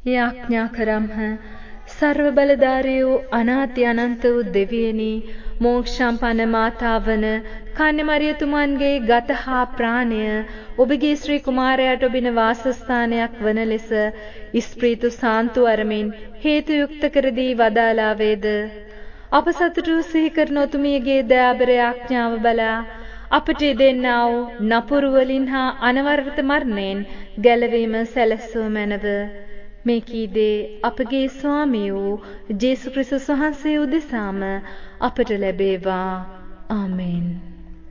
යාඥා කරම්හ. සර්ව බලධාරී වූ අනාති අනන්ත වූ දෙවියනි, මෝක්ෂම්පන්න මාතාවන කන්‍ය මරියතුමන්ගේ ගත හා ප්‍රාණය ඔබගේ ශ්‍රී කුමාරයාට ඔබින වාසස්ථානයක් වන ලෙස ස්ප්‍රීතු සාන්තු අරමින් හේතු යුක්ත කර දී වදාලා වේද. අප සතුටු සිහි කරන ඔතුමියගේ දයාබර යාඥාව බලා අපට දෙන්නා වූ නපුරු වලින් හා අනවරත මරණයෙන් ගැලවීම සැලසුව මැනව. මේ කීදේ අපගේ ස්වාමී වූ ජේසුස් ක්‍රිස්තුස් වහන්සේ උදෙසාම අපට ලැබේවා. ආමෙන්.